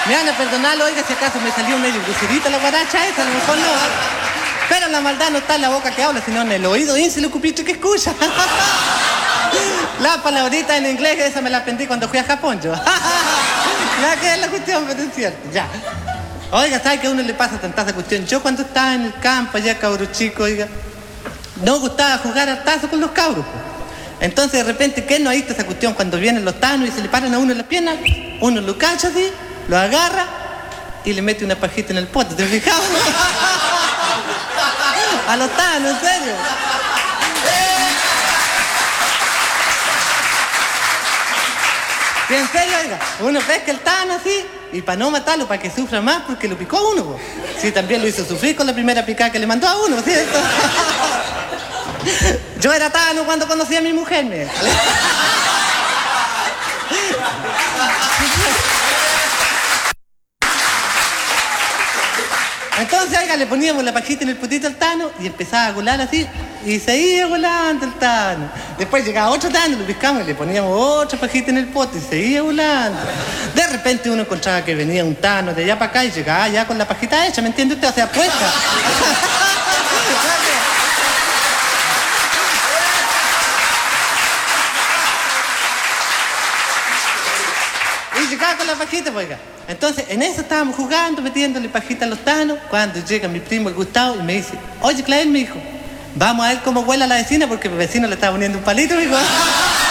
Me van a perdonar, oiga, si acaso me salió medio grucerita la guaracha esa, a lo mejor no. Pero la maldad no está en la boca que habla, sino en el oído ínselo cupicho que escucha. La palabrita en inglés, esa me la aprendí cuando fui a Japón yo. Ya que es la cuestión, pero es cierto, ya. Oiga, ¿sabe que a uno le pasa tanta cuestión? Yo cuando estaba en el campo, allá cabro chico, oiga, no gustaba jugar al tazo con los cabros. Entonces de repente, ¿qué no ha visto esa cuestión? Cuando vienen los tanos y se le paran a uno en las piernas, uno lo cacha así, lo agarra y le mete una pajita en el pote, ¿te fijas? A los tanos, en serio. Y en serio, oiga, uno pesca el tano así, y para no matarlo, para que sufra más, porque lo picó a uno, po. Sí, también lo hizo sufrir con la primera picada que le mandó a uno, ¿cierto? Yo era tano cuando conocí a mi mujer, me. Entonces, oiga, le poníamos la pajita en el potito al tano y empezaba a volar así, y seguía volando el tano. Después llegaba otro tano, lo pescamos y le poníamos otra pajita en el pote y seguía volando. De repente uno encontraba que venía un tano de allá para acá y llegaba ya con la pajita hecha, ¿me entiende usted? O sea, puesta. Y llegaba con la pajita, pues, oiga. Entonces, en eso estábamos jugando, metiéndole pajita a los tanos, cuando llega mi primo, el Gustavo, y me dice, oye, Clavel, me dijo, vamos a ver cómo huele a la vecina, porque el vecino le estaba poniendo un palito, me dijo.